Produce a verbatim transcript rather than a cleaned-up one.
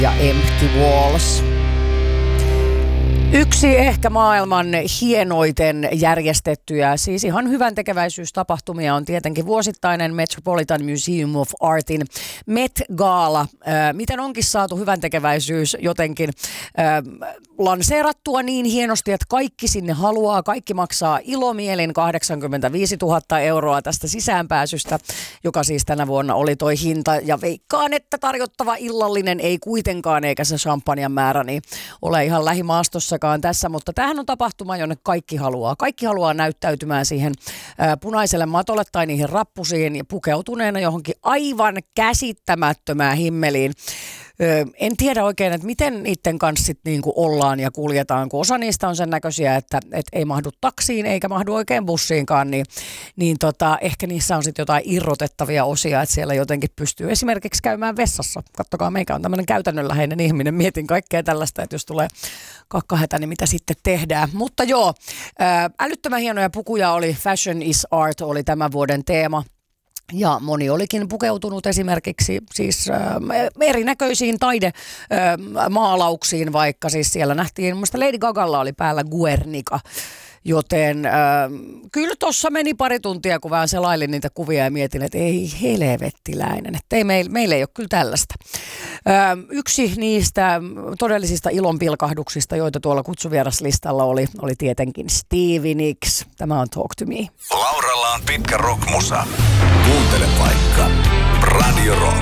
ja Empty Walls. Yksi ehkä maailman hienoiten järjestettyjä, siis ihan hyvän tekeväisyystapahtumia on tietenkin vuosittainen Metropolitan Museum of Artin Met Gala. Äh, miten onkin saatu hyvän tekeväisyys jotenkin äh, lanseerattua niin hienosti, että kaikki sinne haluaa, kaikki maksaa ilomielin kahdeksankymmentäviisituhatta euroa tästä sisäänpääsystä, joka siis tänä vuonna oli toi hinta. Ja veikkaan, että tarjottava illallinen ei kuitenkaan, eikä se champanjan määrä, niin ole ihan lähimaastossa tässä, mutta tämähän on tapahtuma, jonne kaikki haluaa. Kaikki haluaa näyttäytymään siihen ä, punaiselle matolle tai niihin rappusiin ja pukeutuneena johonkin aivan käsittämättömään himmeliin. Ö, en tiedä oikein, että miten niiden kanssa sit niinku ollaan ja kuljetaan, kun osa niistä on sen näköisiä, että et ei mahdu taksiin eikä mahdu oikein bussiinkaan, niin, niin tota, ehkä niissä on sitten jotain irrotettavia osia, että siellä jotenkin pystyy esimerkiksi käymään vessassa. Kattokaa, meikä on tämmöinen käytännönläheinen ihminen, mietin kaikkea tällaista, että jos tulee kakkahätä, niin mitä sitten tehdään. Mutta joo, ää, älyttömän hienoja pukuja oli, Fashion is Art oli tämän vuoden teema. Ja moni olikin pukeutunut esimerkiksi siis äh, erinäköisiin taidemaalauksiin, äh, vaikka siis siellä nähtiin, muista Lady Gagalla oli päällä Guernica, joten äh, kyllä tuossa meni pari tuntia, kun vähän selailin niitä kuvia ja mietin, että ei helvettiläinen, että ei, meillä, meillä ei ole kyllä tällaista. Äh, yksi niistä todellisista ilonpilkahduksista, joita tuolla kutsuvieраslistalla oli, oli tietenkin Stevie Nicks. Tämä on Talk to Me. Lauralla on pitkä rockmusa. Kuuntele vaikka Radio Rock.